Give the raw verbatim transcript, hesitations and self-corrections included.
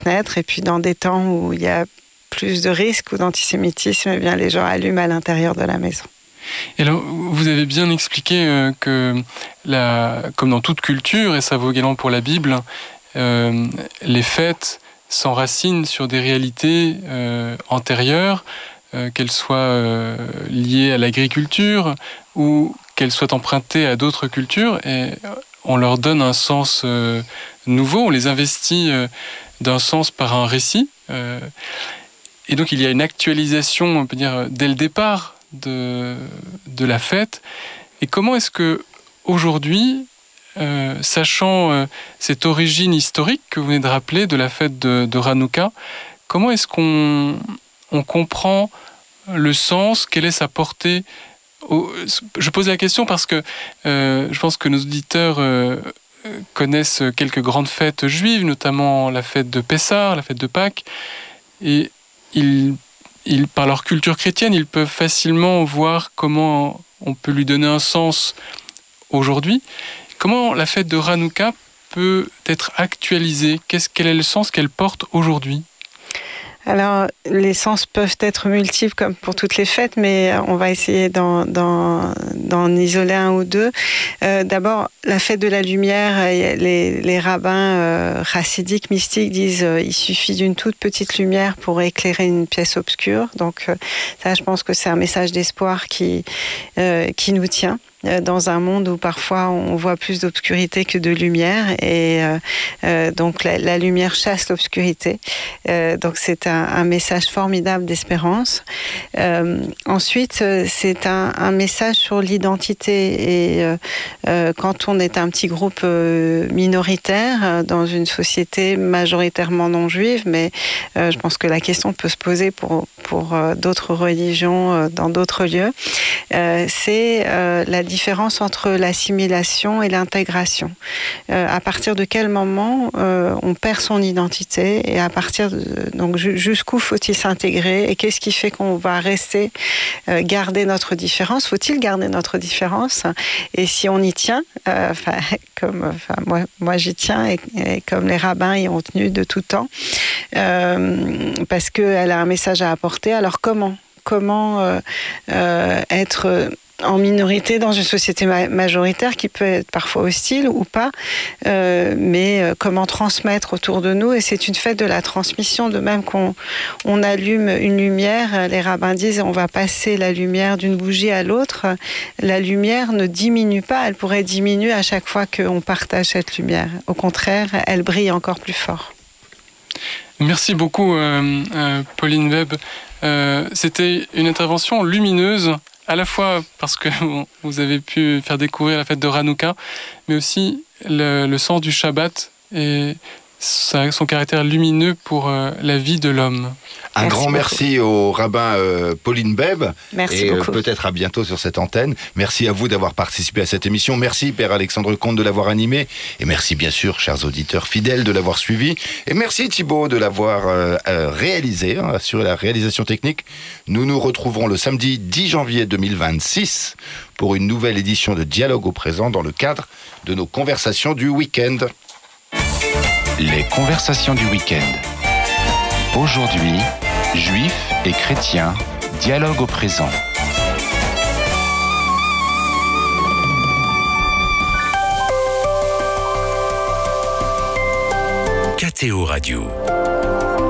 naître. Et puis dans des temps où il y a plus de risques ou d'antisémitisme, eh bien, les gens allument à l'intérieur de la maison. Et alors, vous avez bien expliqué euh, que, la, comme dans toute culture, et ça vaut également pour la Bible, euh, les fêtes s'enracinent sur des réalités euh, antérieures, euh, qu'elles soient euh, liées à l'agriculture ou qu'elles soient empruntées à d'autres cultures, et on leur donne un sens euh, nouveau, on les investit euh, d'un sens par un récit. Euh, et donc il y a une actualisation, on peut dire, dès le départ de, de la fête. Et comment est-ce que aujourd'hui, euh, sachant euh, cette origine historique que vous venez de rappeler de la fête de, de Hanouka, comment est-ce qu'on on comprend le sens, quelle est sa portée? Je pose la question parce que euh, je pense que nos auditeurs euh, connaissent quelques grandes fêtes juives, notamment la fête de Pessah, la fête de Pâques, et ils, ils, par leur culture chrétienne, ils peuvent facilement voir comment on peut lui donner un sens aujourd'hui. Comment la fête de Hanouka peut être actualisée? Qu'est-ce, quel est le sens qu'elle porte aujourd'hui? Alors, les sens peuvent être multiples comme pour toutes les fêtes, mais on va essayer d'en, d'en, d'en isoler un ou deux. Euh, d'abord, la fête de la lumière, les, les rabbins euh, chassidiques, mystiques disent euh, il suffit d'une toute petite lumière pour éclairer une pièce obscure. Donc, euh, ça, je pense que c'est un message d'espoir qui, euh, qui nous tient dans un monde où parfois on voit plus d'obscurité que de lumière, et euh, euh, donc la, la lumière chasse l'obscurité. Euh, donc c'est un, un message formidable d'espérance. Euh, ensuite, c'est un, un message sur l'identité, et euh, euh, quand on est un petit groupe euh, minoritaire dans une société majoritairement non juive, mais euh, je pense que la question peut se poser pour, pour euh, d'autres religions euh, dans d'autres lieux, euh, c'est euh, la différence entre l'assimilation et l'intégration. Euh, à partir de quel moment euh, on perd son identité, et à partir de, donc jusqu'où faut-il s'intégrer, et qu'est-ce qui fait qu'on va rester, euh, garder notre différence? Faut-il garder notre différence? Et si on y tient, euh, enfin, comme enfin, moi, moi j'y tiens, et, et comme les rabbins y ont tenu de tout temps, euh, parce qu'elle a un message à apporter. Alors comment Comment euh, euh, être en minorité dans une société ma- majoritaire qui peut être parfois hostile ou pas, euh, mais euh, comment transmettre autour de nous? Et c'est une fête de la transmission, de même qu'on on allume une lumière, les rabbins disent on va passer la lumière d'une bougie à l'autre, la lumière ne diminue pas, elle pourrait diminuer à chaque fois qu'on partage cette lumière. Au contraire, elle brille encore plus fort. Merci beaucoup euh, euh, Pauline Webb. Euh, c'était une intervention lumineuse, à la fois parce que vous avez pu faire découvrir la fête de Hanouka, mais aussi le, le sens du Shabbat et sa, son caractère lumineux pour euh, la vie de l'homme. Un merci grand beaucoup. Merci au rabbin euh, Pauline Webb. Merci et beaucoup. Euh, peut-être à bientôt sur cette antenne. Merci à vous d'avoir participé à cette émission. Merci Père Alexandre Comte de l'avoir animé. Et merci bien sûr, chers auditeurs fidèles, de l'avoir suivi. Et merci Thibaut de l'avoir euh, euh, réalisé, hein, assuré la réalisation technique. Nous nous retrouverons le samedi dix janvier deux mille vingt-six pour une nouvelle édition de Dialogue au présent dans le cadre de nos conversations du week-end. Les conversations du week-end. Aujourd'hui, juifs et chrétiens, dialogue au présent. K T O Radio.